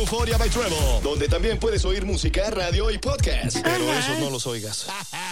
Euphoria by Treble, donde también puedes oír música, radio y podcast. Pero esos no los oigas.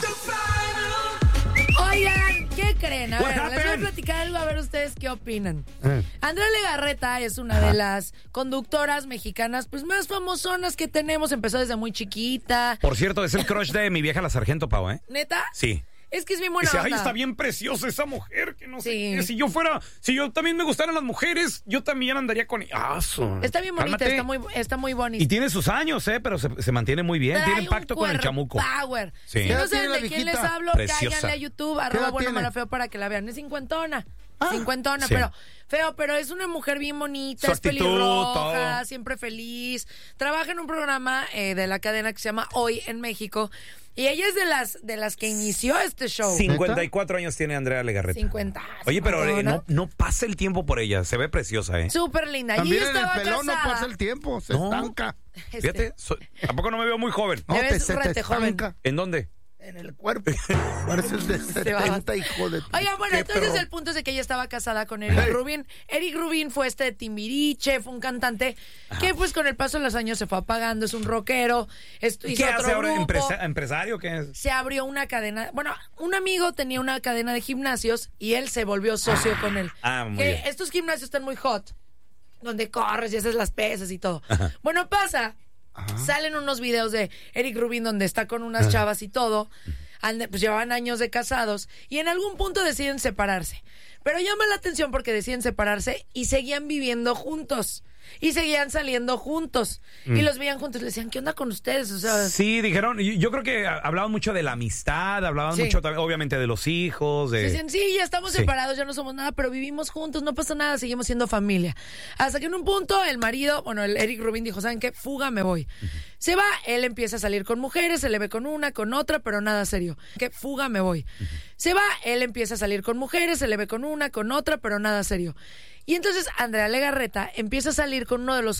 Oigan, ¿qué creen? A ver, les voy a platicar algo, a ver ustedes qué opinan. Andrea Legarreta es una de las conductoras mexicanas pues más famosonas que tenemos. Empezó desde muy chiquita. Por cierto, es el crush de mi vieja la Sargento, Pau, ¿eh? ¿Neta? Sí. Es que es bien buena Dice, onda. ay, está bien preciosa esa mujer, que no sé Sí. qué. Si yo también me gustaran las mujeres, yo también andaría con ella. Está bien bonita, está muy bonita. Y tiene sus años, pero se mantiene muy bien. Trae Tiene pacto un con el chamuco. Power. Sí. Si no saben de quién les hablo, Preciosa. cáiganle a YouTube, @buenomalafeo para que la vean. Es cincuentona. Cincuentona, sí. pero es una mujer bien bonita, Su es actitud, pelirroja, todo. siempre feliz. Trabaja en un programa de la cadena que se llama Hoy en México. Y ella es de las que inició este show. 54 años tiene Andrea Legarreta. 50. Oye, pero ¿no? no pasa el tiempo por ella. Se ve preciosa, ¿eh? Súper linda. Y También ella en el estaba pelón casada. no pasa el tiempo, se estanca. Fíjate, tampoco no me veo muy joven. No, Te ves se te rete joven. estanca ¿En dónde? en el cuerpo. Pareces de 70, hijo de... Oigan, bueno, Qué entonces perro. el punto es de que ella estaba casada con Eric Rubin. Eric Rubin fue de Timbiriche, fue un cantante que pues con el paso de los años se fue apagando, es un rockero, hizo ¿Qué hace otro ahora? grupo. ¿Empresario? ¿Qué es? Se abrió una cadena, bueno, un amigo tenía una cadena de gimnasios y él se volvió socio con él. Muy bien. Estos gimnasios están muy hot, donde corres y haces las pesas y todo. Bueno, salen unos videos de Eric Rubin donde está con unas chavas y todo. Pues llevaban años de casados y en algún punto deciden separarse. Pero llama la atención porque deciden separarse y seguían viviendo juntos. Y seguían saliendo juntos. Y los veían juntos. Le decían, ¿qué onda con ustedes? O sea, Sí, dijeron, yo creo que hablaban mucho de la amistad, hablaban Sí. mucho también, obviamente, de los hijos, de... decían, sí, ya estamos separados, ya no somos nada, pero vivimos juntos, no pasa nada, seguimos siendo familia. Hasta que en un punto el marido, el Eric Rubin dijo, ¿saben qué? Fuga, me voy. Se va, él empieza a salir con mujeres, se le ve con una, con otra, pero nada serio. ¿Qué? Fuga, me voy. Se va, él empieza a salir con mujeres, se le ve con una, con otra, pero nada serio. Y entonces Andrea Legarreta empieza a salir con uno de los